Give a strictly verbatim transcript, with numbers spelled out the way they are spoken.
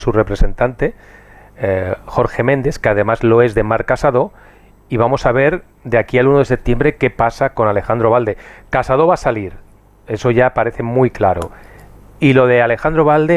su representante, eh, Jorge Méndez, que además lo es de Marc Casado, y vamos a ver de aquí al uno de septiembre qué pasa con Alejandro Balde. Casado va a salir, eso ya parece muy claro. Y lo de Alejandro Balde